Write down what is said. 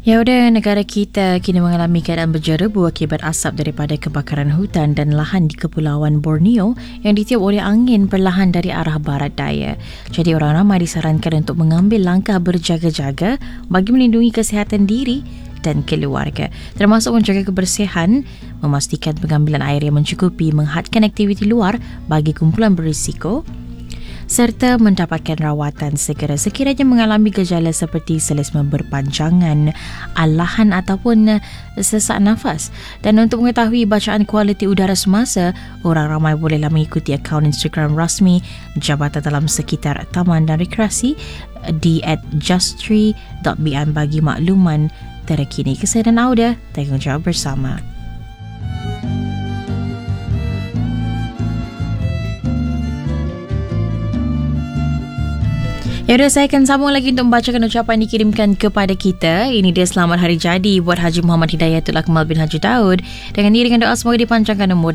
Ya udah, negara kita kini mengalami keadaan berjerebu akibat asap daripada kebakaran hutan dan lahan di Kepulauan Borneo yang ditiup oleh angin perlahan dari arah barat daya. Jadi orang ramai disarankan untuk mengambil langkah berjaga-jaga bagi melindungi kesihatan diri dan keluarga, termasuk menjaga kebersihan, memastikan pengambilan air yang mencukupi, menghadkan aktiviti luar bagi kumpulan berisiko, serta mendapatkan rawatan segera sekiranya mengalami gejala seperti selesma berpanjangan, alahan ataupun sesak nafas. Dan untuk mengetahui bacaan kualiti udara semasa, orang ramai bolehlah mengikuti akaun Instagram rasmi Jabatan Dalam Sekitar Taman dan Rekreasi di @justtree.bn bagi makluman terkini. Kesihatan Auda, tanggungjawab bersama. Ya udah, saya akan sambung lagi untuk membacakan ucapan dikirimkan kepada kita. Ini dia selamat hari jadi buat Haji Muhammad Hidayatul Akmal bin Haji Daud. Dengan iringan doa semoga dipanjangkan umur